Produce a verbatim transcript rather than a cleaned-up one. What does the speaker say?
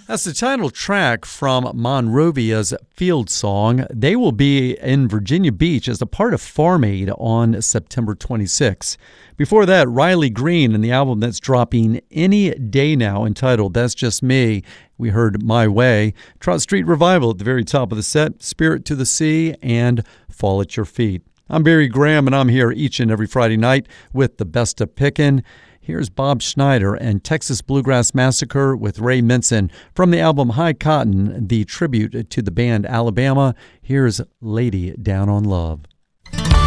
That's the title track from Monrovia's Field Song. They will be in Virginia Beach as a part of Farm Aid on September twenty-sixth. Before that, Riley Green and the album that's dropping any day now entitled That's Just Me. We heard My Way. Trot Street Revival at the very top of the set, Spirit to the Sea, and Fall at Your Feet. I'm Barry Graham, and I'm here each and every Friday night with the best of pickin'. Here's Bob Schneider and Texas Bluegrass Massacre with Ray Minson from the album High Cotton, the tribute to the band Alabama. Here's Lady Down on Love.